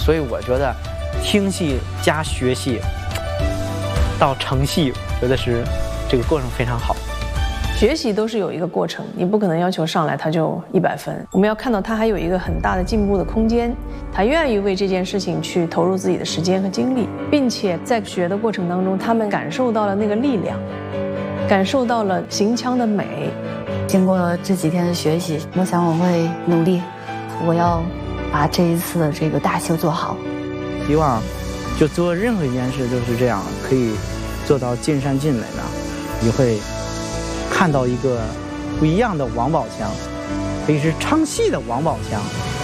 所以我觉得听戏加学戏到成戏，我觉得是这个过程非常好。 学习都是有一个过程，你不可能要求上来他就100分。我们要看到他还有一个很大的进步的空间，他愿意为这件事情去投入自己的时间和精力，并且在学的过程当中，他们感受到了那个力量，感受到了行腔的美。 经过这几天的学习，我想我会努力，我要把这一次的这个大秀做好。 希望就做任何一件事就是这样，可以做到尽善尽美呢，你会看到一个不一样的王宝强，可以是唱戏的王宝强。